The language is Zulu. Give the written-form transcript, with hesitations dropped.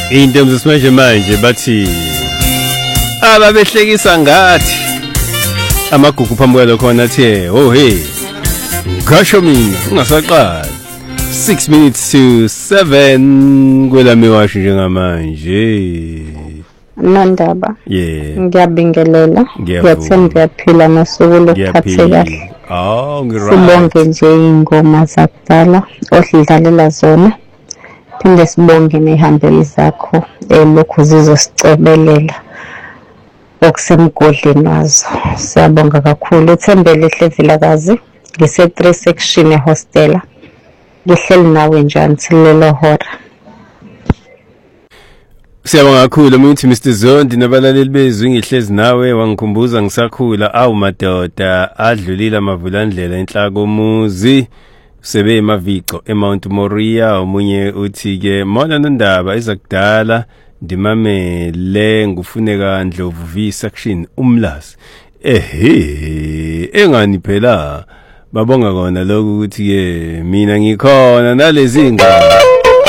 into msesimanje manje bathi ababehlekisa ngathi amagugu phambi kwalo khona athi oh hey ngasho mina ungasaqala 6 minutes to 7 kwelami washo njengamanje Nondaba. Yeah. Ngiyabingelela. Ngiyathemba uyaphila nosuku lokuphathe kahle. Sibonge nje ingoma zakudala osidlalela zona. Phinde sibonge nehambeli zakho lokhu zizosicebelela okusemgodleni wazo. Siyabonga kakhulu. Uthembele Hlezilakazi ngise 3 section ehostela. Ngihleli nawe nje until lelo hora. Siyabonga kakhulu umuntu Mr Zondi nabalaleli bezwi ngihlezi nawe wangikhumbuza ngisakhula awu madoda adlulile amavulandlela enhlaka omuzi sebe emavico eMount Moriah omunye uthi ke mona nondaba ezakudala ndimamele ngufuneka Ndlovu V section umlazi engani phela babonga kona lokho ukuthi ke mina ngikhona nalezi ngane